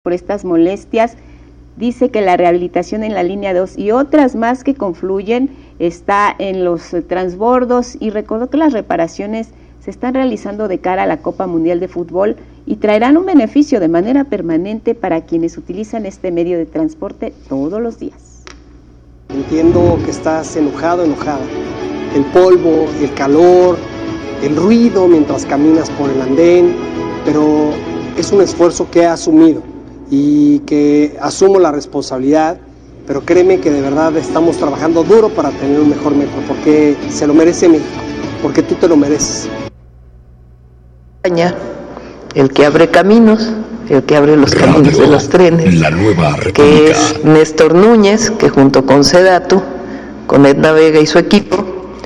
por estas molestias. Dice que la rehabilitación en la línea 2 y otras más que confluyen está en los transbordos, y recordó que las reparaciones se están realizando de cara a la Copa Mundial de Fútbol y traerán un beneficio de manera permanente para quienes utilizan este medio de transporte todos los días. Entiendo que estás enojada. El polvo, el calor, el ruido mientras caminas por el andén, pero es un esfuerzo que he asumido y que asumo la responsabilidad, pero créeme que de verdad estamos trabajando duro para tener un mejor metro, porque se lo merece México, porque tú te lo mereces. El que abre caminos, el que abre los caminos de los trenes, la Nueva República, que es Néstor Núñez, que junto con Sedatu, con Edna Vega y su equipo,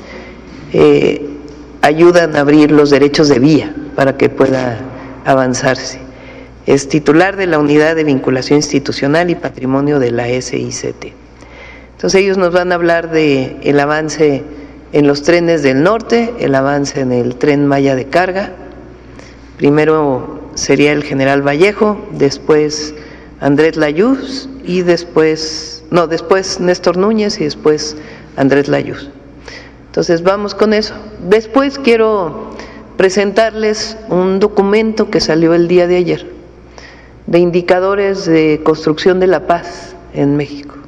ayudan a abrir los derechos de vía para que pueda avanzarse. Es titular de la Unidad de Vinculación Institucional y Patrimonio de la SICT. Entonces ellos nos van a hablar de el avance en los trenes del norte, el avance en el Tren Maya de carga. Primero sería el general Vallejo, después Andrés Layuz y después Néstor Núñez y después Andrés Layuz. Entonces vamos con eso. Después quiero presentarles un documento que salió el día de ayer, de indicadores de construcción de la paz en México,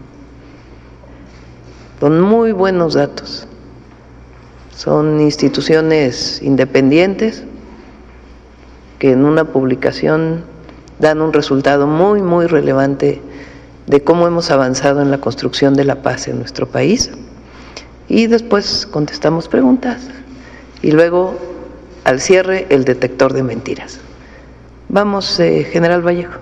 con muy buenos datos. Son instituciones independientes que en una publicación dan un resultado muy, muy relevante de cómo hemos avanzado en la construcción de la paz en nuestro país. Y después contestamos preguntas y luego al cierre el detector de mentiras. Vamos, general Vallejo.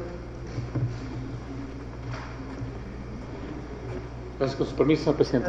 Gracias, con su permiso, señora presidenta.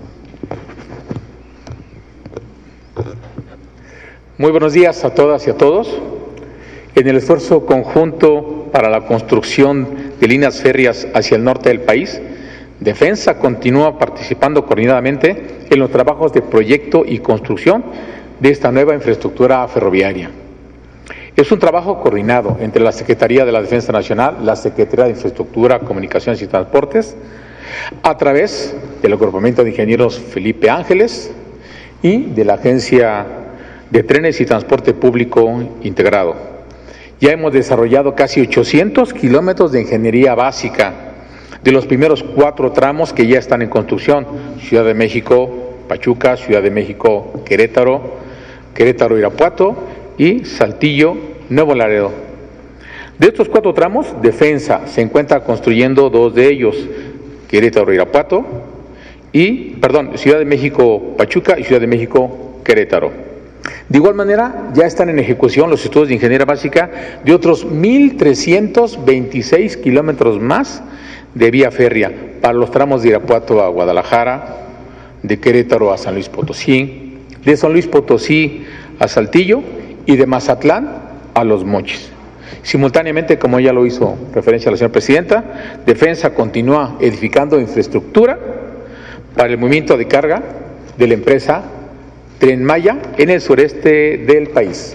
Muy buenos días a todas y a todos. En el esfuerzo conjunto para la construcción de líneas férreas hacia el norte del país, Defensa continúa participando coordinadamente en los trabajos de proyecto y construcción de esta nueva infraestructura ferroviaria. Es un trabajo coordinado entre la Secretaría de la Defensa Nacional, la Secretaría de Infraestructura, Comunicaciones y Transportes, a través del agrupamiento de ingenieros Felipe Ángeles y de la Agencia de Trenes y Transporte Público Integrado. Ya hemos desarrollado casi 800 kilómetros de ingeniería básica de los primeros 4 tramos que ya están en construcción: Ciudad de México, Pachuca, Ciudad de México, Querétaro, Irapuato y Saltillo, Nuevo Laredo. De estos 4 tramos, Defensa se encuentra construyendo 2 de ellos, Querétaro, Irapuato, Ciudad de México, Pachuca y Ciudad de México, Querétaro. De igual manera, ya están en ejecución los estudios de ingeniería básica de otros 1,326 kilómetros más de vía férrea para los tramos de Irapuato a Guadalajara, de Querétaro a San Luis Potosí, de San Luis Potosí a Saltillo y de Mazatlán a Los Mochis. Simultáneamente, como ya lo hizo referencia la señora presidenta, Defensa continúa edificando infraestructura para el movimiento de carga de la empresa Tren Maya en el sureste del país.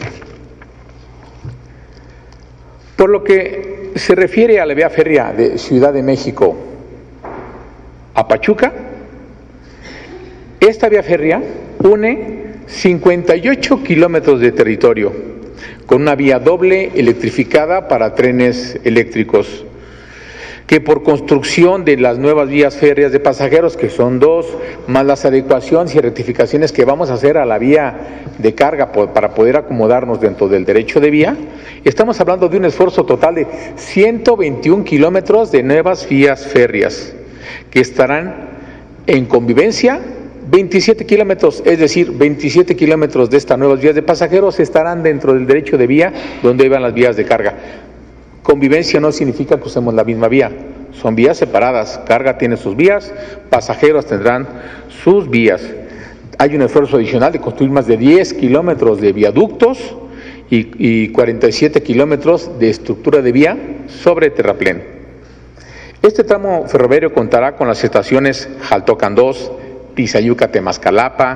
Por lo que se refiere a la vía férrea de Ciudad de México a Pachuca, esta vía férrea une 58 kilómetros de territorio con una vía doble electrificada para trenes eléctricos, que por construcción de las nuevas vías férreas de pasajeros, que son 2, más las adecuaciones y rectificaciones que vamos a hacer a la vía de carga para poder acomodarnos dentro del derecho de vía, estamos hablando de un esfuerzo total de 121 kilómetros de nuevas vías férreas que estarán en convivencia. 27 kilómetros, es decir, 27 kilómetros de estas nuevas vías de pasajeros estarán dentro del derecho de vía donde iban las vías de carga. Convivencia no significa que usemos la misma vía, son vías separadas. Carga tiene sus vías, pasajeros tendrán sus vías. Hay un esfuerzo adicional de construir más de 10 kilómetros de viaductos y 47 kilómetros de estructura de vía sobre terraplén. Este tramo ferroviario contará con las estaciones Jaltocan 2, Tizayuca, Temascalapa,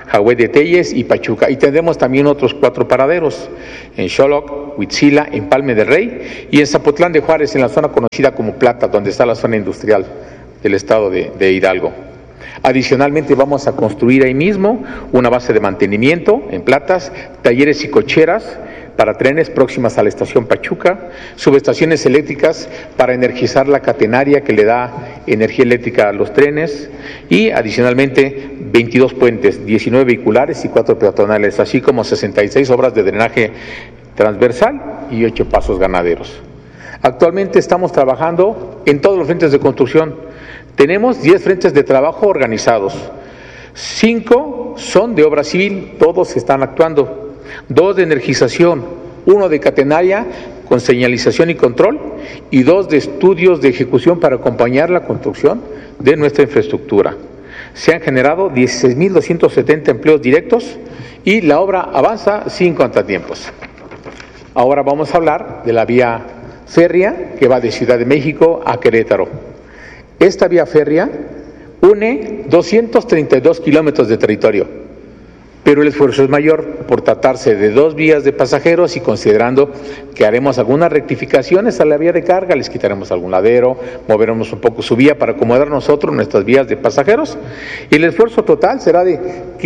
Jahue de Telles y Pachuca. Y tendremos también otros 4 paraderos, en Xoloc, Huitzila, en Palme del Rey y en Zapotlán de Juárez, en la zona conocida como Plata, donde está la zona industrial del estado de Hidalgo. Adicionalmente vamos a construir ahí mismo una base de mantenimiento en Platas, talleres y cocheras para trenes próximas a la estación Pachuca, subestaciones eléctricas para energizar la catenaria que le da energía eléctrica a los trenes y adicionalmente 22 puentes, 19 vehiculares y 4 peatonales, así como 66 obras de drenaje transversal y 8 pasos ganaderos. Actualmente estamos trabajando en todos los frentes de construcción. Tenemos 10 frentes de trabajo organizados, 5 son de obra civil, todos están actuando. 2 de energización, 1 de catenaria con señalización y control y 2 de estudios de ejecución para acompañar la construcción de nuestra infraestructura. Se han generado 16.270 empleos directos y la obra avanza sin contratiempos. Ahora vamos a hablar de la vía férrea que va de Ciudad de México a Querétaro. Esta vía férrea une 232 kilómetros de territorio, pero el esfuerzo es mayor por tratarse de 2 vías de pasajeros y considerando que haremos algunas rectificaciones a la vía de carga, les quitaremos algún ladero, moveremos un poco su vía para acomodar nosotros nuestras vías de pasajeros y el esfuerzo total será de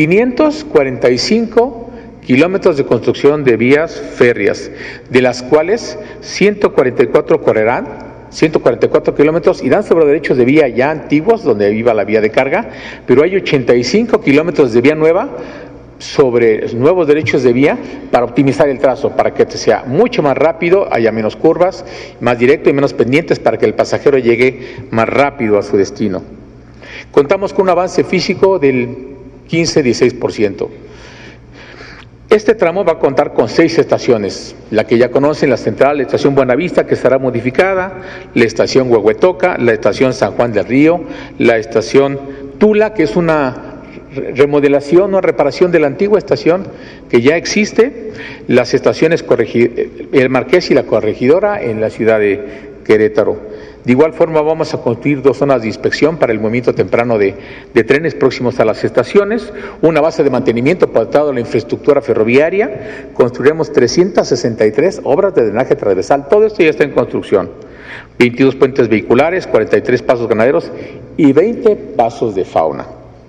545 kilómetros de construcción de vías férreas, de las cuales 144 correrán 144 kilómetros irán sobre derechos de vía ya antiguos, donde iba la vía de carga, pero hay 85 kilómetros de vía nueva sobre nuevos derechos de vía para optimizar el trazo, para que sea mucho más rápido, haya menos curvas, más directo y menos pendientes para que el pasajero llegue más rápido a su destino. Contamos con un avance físico del 15-16%. Este tramo va a contar con 6 estaciones, la que ya conocen, la central, la estación Buenavista, que será modificada, la estación Huehuetoca, la estación San Juan del Río, la estación Tula, que es una remodelación o reparación de la antigua estación que ya existe, las estaciones El Marqués y la Corregidora en la ciudad de Querétaro. De igual forma vamos a construir 2 zonas de inspección para el movimiento temprano de trenes próximos a las estaciones, una base de mantenimiento para toda la infraestructura ferroviaria, construiremos 363 obras de drenaje transversal, todo esto ya está en construcción, 22 puentes vehiculares, 43 pasos ganaderos y 20 pasos de fauna.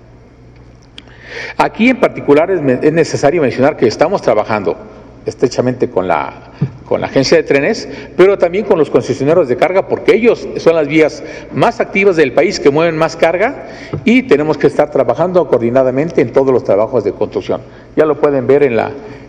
Aquí en particular es necesario mencionar que estamos trabajando estrechamente con la agencia de trenes, pero también con los concesionarios de carga, porque ellos son las vías más activas del país que mueven más carga y tenemos que estar trabajando coordinadamente en todos los trabajos de construcción. Ya lo pueden ver en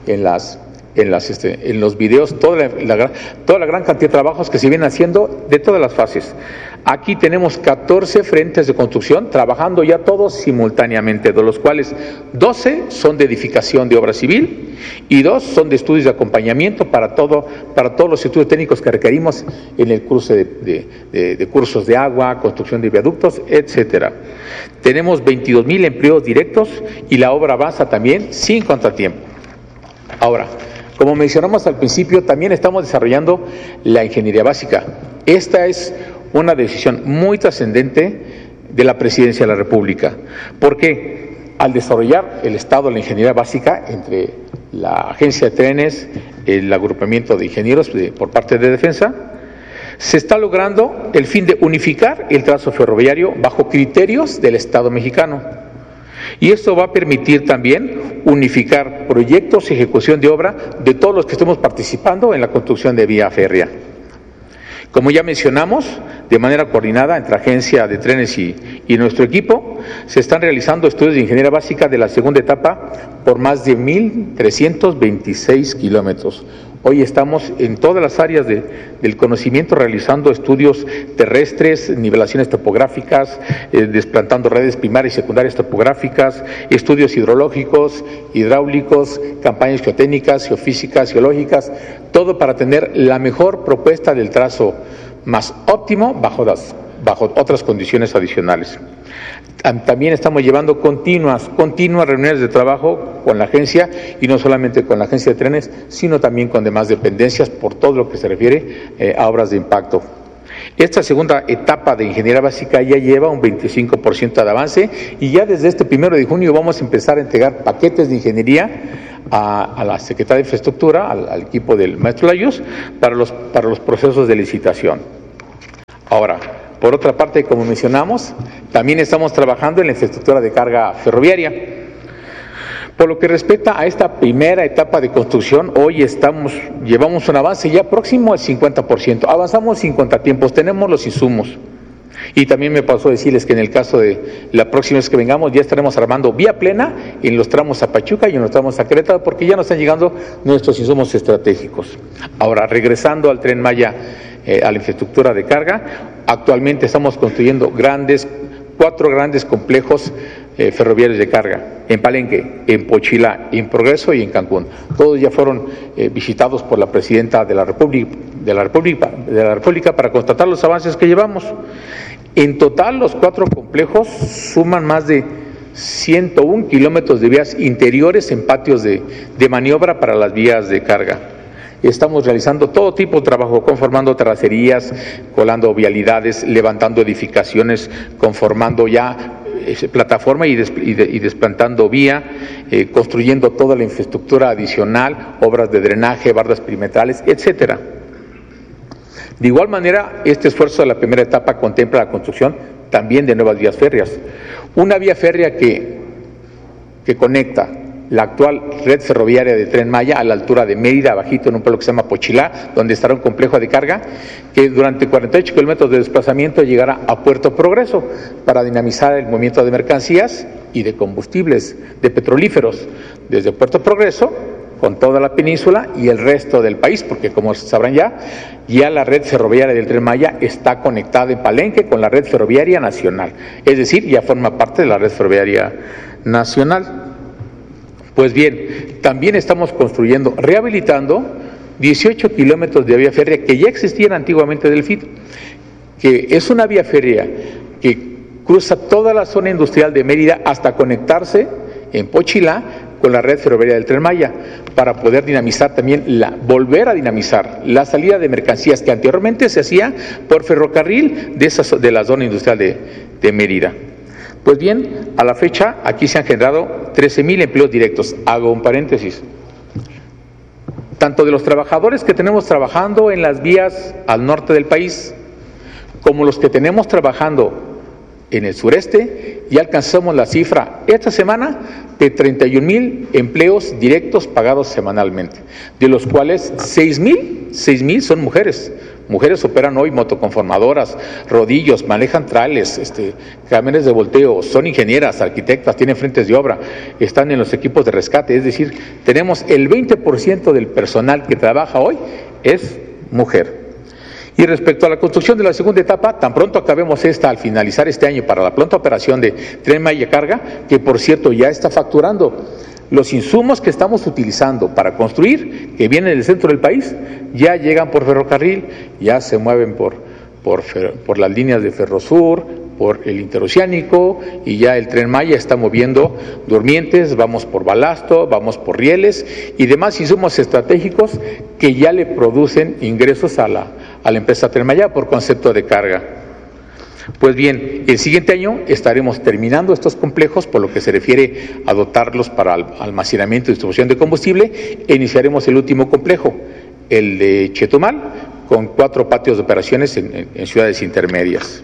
los videos, toda la gran cantidad de trabajos que se vienen haciendo de todas las fases. Aquí tenemos 14 frentes de construcción trabajando ya todos simultáneamente, de los cuales 12 son de edificación de obra civil y 2 son de estudios de acompañamiento para todos los estudios técnicos que requerimos en el curso de cursos de agua, construcción de viaductos, etcétera. Tenemos 22,000 empleos directos y la obra avanza también sin contratiempo. Ahora, como mencionamos al principio, también estamos desarrollando la ingeniería básica. Esta es una decisión muy trascendente de la Presidencia de la República, porque al desarrollar el Estado la ingeniería básica entre la Agencia de Trenes, el agrupamiento de ingenieros por parte de Defensa, se está logrando el fin de unificar el trazo ferroviario bajo criterios del Estado mexicano. Y esto va a permitir también unificar proyectos y ejecución de obra de todos los que estemos participando en la construcción de vía férrea. Como ya mencionamos, de manera coordinada entre Agencia de Trenes y nuestro equipo, se están realizando estudios de ingeniería básica de la segunda etapa por más de 1,326 kilómetros. Hoy estamos en todas las áreas del conocimiento realizando estudios terrestres, nivelaciones topográficas, desplantando redes primarias y secundarias topográficas, estudios hidrológicos, hidráulicos, campañas geotécnicas, geofísicas, geológicas, todo para tener la mejor propuesta del trazo más óptimo bajo otras condiciones adicionales. También estamos llevando continuas reuniones de trabajo con la agencia y no solamente con la agencia de trenes, sino también con demás dependencias por todo lo que se refiere a obras de impacto. Esta segunda etapa de ingeniería básica ya lleva un 25% de avance y ya desde este 1 de junio vamos a empezar a entregar paquetes de ingeniería a la Secretaría de Infraestructura, al equipo del maestro Layuz, para los procesos de licitación. Ahora, por otra parte, como mencionamos, también estamos trabajando en la infraestructura de carga ferroviaria. Por lo que respecta a esta primera etapa de construcción, hoy llevamos un avance ya próximo al 50%. Avanzamos sin contratiempos, tenemos los insumos. Y también me pasó decirles que en el caso de la próxima vez que vengamos ya estaremos armando vía plena en los tramos a Pachuca y en los tramos a Querétaro, porque ya nos están llegando nuestros insumos estratégicos. Ahora, regresando al Tren Maya, a la infraestructura de carga, actualmente estamos construyendo 4 grandes complejos ferroviarios de carga, en Palenque, en Pochilá, en Progreso y en Cancún. Todos ya fueron visitados por la Presidenta de la República para constatar los avances que llevamos. En total, los 4 complejos suman más de 101 kilómetros de vías interiores en patios de maniobra para las vías de carga. Estamos realizando todo tipo de trabajo, conformando terracerías, colando vialidades, levantando edificaciones, conformando ya plataforma y desplantando vía, construyendo toda la infraestructura adicional, obras de drenaje, bardas perimetrales, etcétera. De igual manera, este esfuerzo de la primera etapa contempla la construcción también de nuevas vías férreas. Una vía férrea que conecta la actual red ferroviaria de Tren Maya a la altura de Mérida, abajito en un pueblo que se llama Pochilá, donde estará un complejo de carga, que durante 48 kilómetros de desplazamiento llegará a Puerto Progreso para dinamizar el movimiento de mercancías y de combustibles, de petrolíferos, desde Puerto Progreso, con toda la península y el resto del país, porque como sabrán ya la red ferroviaria del Tren Maya está conectada en Palenque con la red ferroviaria nacional, es decir, ya forma parte de la red ferroviaria nacional. Pues bien, también estamos rehabilitando 18 kilómetros de vía férrea que ya existían antiguamente del FIT, que es una vía férrea que cruza toda la zona industrial de Mérida hasta conectarse en Pochilá con la red ferroviaria del Tren Maya, para poder dinamizar también, volver a dinamizar la salida de mercancías que anteriormente se hacía por ferrocarril de la zona industrial de Mérida. Pues bien, a la fecha aquí se han generado 13,000 empleos directos. Hago un paréntesis. Tanto de los trabajadores que tenemos trabajando en las vías al norte del país, como los que tenemos trabajando en el sureste, ya alcanzamos la cifra esta semana de 31,000 empleos directos pagados semanalmente, de los cuales 6,000 son mujeres. Mujeres operan hoy motoconformadoras, rodillos, manejan trales, camiones de volteo, son ingenieras, arquitectas, tienen frentes de obra, están en los equipos de rescate. Es decir, tenemos el 20% del personal que trabaja hoy es mujer. Y respecto a la construcción de la segunda etapa, tan pronto acabemos al finalizar este año para la pronta operación de Tren Maya Carga, que por cierto ya está facturando. Los insumos que estamos utilizando para construir, que vienen del centro del país, ya llegan por ferrocarril, ya se mueven por las líneas de Ferrosur, por el interoceánico, y ya el Tren Maya está moviendo durmientes, vamos por balasto, vamos por rieles y demás insumos estratégicos que ya le producen ingresos a la empresa Tren Maya por concepto de carga. Pues bien, el siguiente año estaremos terminando estos complejos por lo que se refiere a dotarlos para almacenamiento y distribución de combustible e iniciaremos el último complejo, el de Chetumal, con 4 patios de operaciones en ciudades intermedias.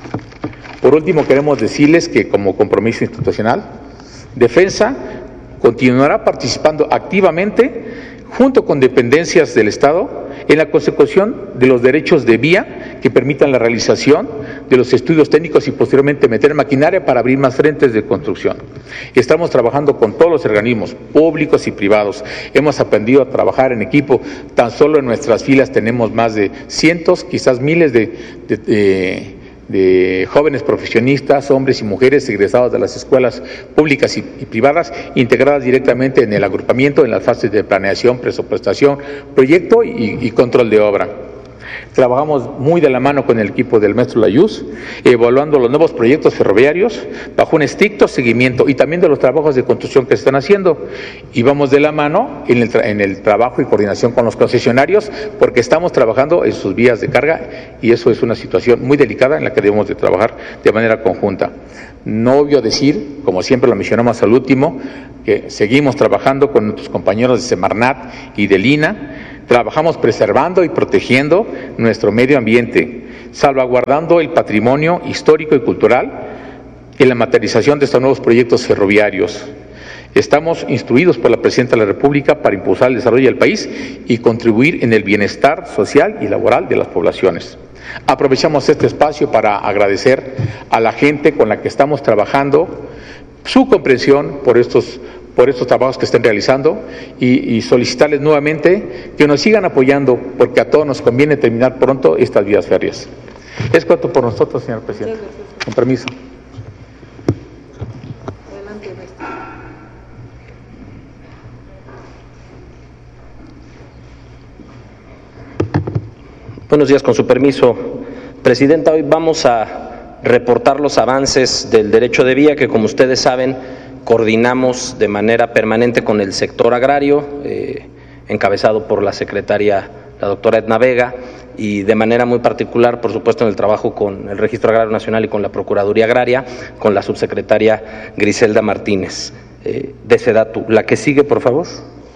Por último, queremos decirles que como compromiso institucional, Defensa continuará participando activamente junto con dependencias del Estado en la consecución de los derechos de vía que permitan la realización de los estudios técnicos y posteriormente meter maquinaria para abrir más frentes de construcción. Estamos trabajando con todos los organismos públicos y privados. Hemos aprendido a trabajar en equipo. Tan solo en nuestras filas tenemos más de cientos, quizás miles de jóvenes profesionistas, hombres y mujeres egresados de las escuelas públicas y privadas, integradas directamente en el agrupamiento en las fases de planeación, presupuestación, proyecto y control de obra. Trabajamos muy de la mano con el equipo del maestro Layuz, evaluando los nuevos proyectos ferroviarios bajo un estricto seguimiento y también de los trabajos de construcción que se están haciendo. Y vamos de la mano en el trabajo y coordinación con los concesionarios, porque estamos trabajando en sus vías de carga y eso es una situación muy delicada en la que debemos de trabajar de manera conjunta. No obvio decir, como siempre lo mencionamos al último, que seguimos trabajando con nuestros compañeros de Semarnat y de Lina. Trabajamos preservando y protegiendo nuestro medio ambiente, salvaguardando el patrimonio histórico y cultural en la materialización de estos nuevos proyectos ferroviarios. Estamos instruidos por la Presidenta de la República para impulsar el desarrollo del país y contribuir en el bienestar social y laboral de las poblaciones. Aprovechamos este espacio para agradecer a la gente con la que estamos trabajando su comprensión por estos trabajos que estén realizando y solicitarles nuevamente que nos sigan apoyando porque a todos nos conviene terminar pronto estas vías férreas. Es cuanto por nosotros, señor presidente. Con permiso. Buenos días, con su permiso, Presidenta. Hoy vamos a reportar los avances del derecho de vía que, como ustedes saben, coordinamos de manera permanente con el sector agrario, encabezado por la secretaria, la doctora Edna Vega, y de manera muy particular, por supuesto, en el trabajo con el Registro Agrario Nacional y con la Procuraduría Agraria, con la subsecretaria Griselda Martínez de SEDATU. La que sigue, por favor.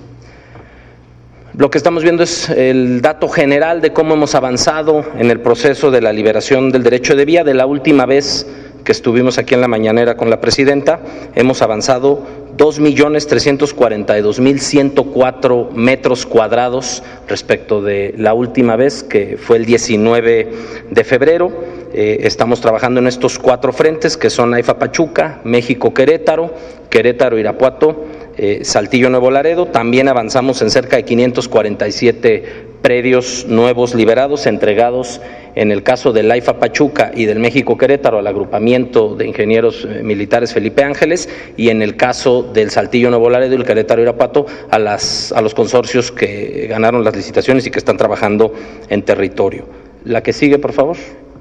Lo que estamos viendo es el dato general de cómo hemos avanzado en el proceso de la liberación del derecho de vía. De la última vez que estuvimos aquí en la mañanera con la presidenta, hemos avanzado 2.342.104 metros cuadrados respecto de la última vez, que fue el 19 de febrero. Estamos trabajando en estos 4 frentes, que son AIFA Pachuca, México Querétaro, Querétaro Irapuato, Saltillo Nuevo Laredo. También avanzamos en cerca de 547 predios nuevos liberados, entregados en el caso del AIFA Pachuca y del México Querétaro al agrupamiento de ingenieros militares Felipe Ángeles, y en el caso del Saltillo Nuevo Laredo y el Querétaro Irapuato a los consorcios que ganaron las licitaciones y que están trabajando en territorio. La que sigue, por favor.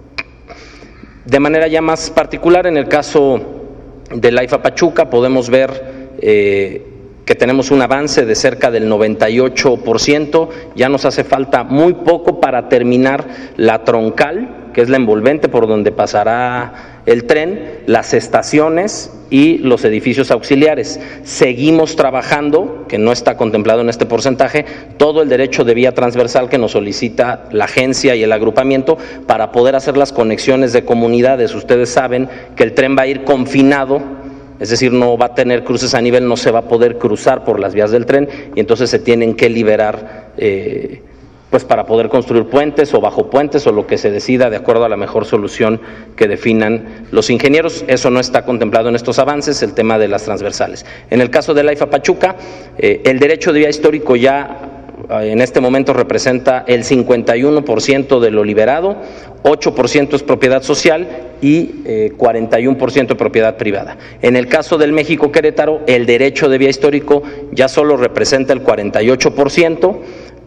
De manera ya más particular, en el caso del AIFA Pachuca podemos ver que tenemos un avance de cerca del 98%, ya nos hace falta muy poco para terminar la troncal, que es la envolvente por donde pasará el tren, las estaciones y los edificios auxiliares. Seguimos trabajando, que no está contemplado en este porcentaje, todo el derecho de vía transversal que nos solicita la agencia y el agrupamiento para poder hacer las conexiones de comunidades. Ustedes saben que el tren va a ir confinado, es decir, no va a tener cruces a nivel, no se va a poder cruzar por las vías del tren y entonces se tienen que liberar pues para poder construir puentes o bajo puentes o lo que se decida de acuerdo a la mejor solución que definan los ingenieros. Eso no está contemplado en estos avances, el tema de las transversales. En el caso del AIFA Pachuca, el derecho de vía histórico ya en este momento representa el 51% de lo liberado, 8% es propiedad social y 41% propiedad privada. En el caso del México Querétaro, el derecho de vía histórico ya solo representa el 48%,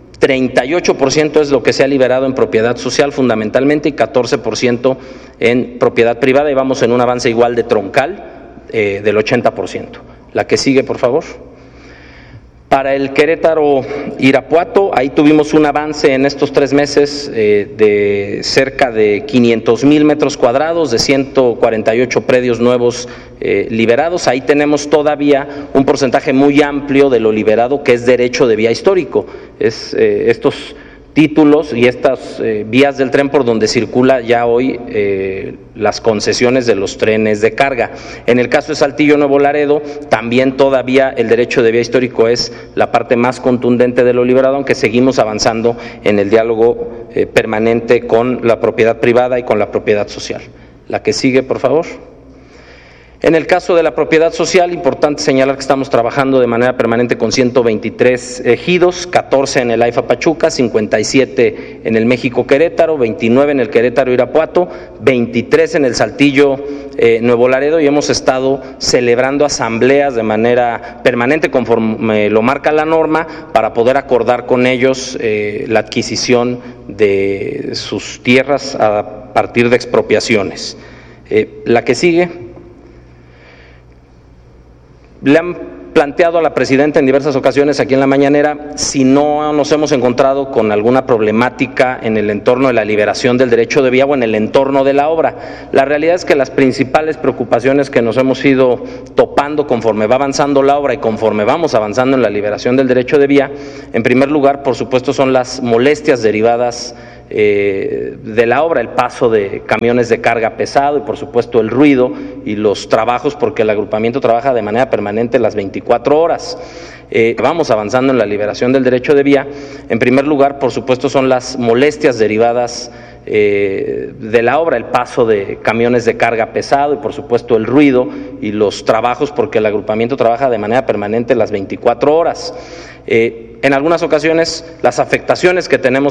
38% es lo que se ha liberado en propiedad social fundamentalmente y 14% en propiedad privada, y vamos en un avance igual de troncal del 80%. La que sigue, por favor. Para el Querétaro Irapuato, ahí tuvimos un avance en estos 3 meses de cerca de 500,000 metros cuadrados, de 148 predios nuevos liberados. Ahí tenemos todavía un porcentaje muy amplio de lo liberado que es derecho de vía histórico. Es estos títulos y estas vías del tren por donde circula ya hoy las concesiones de los trenes de carga. En el caso de Saltillo Nuevo Laredo, también todavía el derecho de vía histórico es la parte más contundente de lo liberado, aunque seguimos avanzando en el diálogo permanente con la propiedad privada y con la propiedad social. La que sigue, por favor. En el caso de la propiedad social, importante señalar que estamos trabajando de manera permanente con 123 ejidos, 14 en el AIFA Pachuca, 57 en el México Querétaro, 29 en el Querétaro Irapuato, 23 en el Saltillo Nuevo Laredo, y hemos estado celebrando asambleas de manera permanente conforme lo marca la norma para poder acordar con ellos la adquisición de sus tierras a partir de expropiaciones. La que sigue. Le han planteado a la presidenta en diversas ocasiones aquí en la mañanera si no nos hemos encontrado con alguna problemática en el entorno de la liberación del derecho de vía o en el entorno de la obra. La realidad es que las principales preocupaciones que nos hemos ido topando conforme va avanzando la obra y conforme vamos avanzando en la liberación del derecho de vía, en primer lugar, por supuesto, son las molestias derivadas de la obra, el paso de camiones de carga pesado y por supuesto el ruido y los trabajos, porque el agrupamiento trabaja de manera permanente las 24 horas. Vamos avanzando en la liberación del derecho de vía. En primer lugar, por supuesto, son las molestias derivadas de la obra, el paso de camiones de carga pesado y por supuesto el ruido y los trabajos, porque el agrupamiento trabaja de manera permanente las 24 horas. En algunas ocasiones las afectaciones que tenemos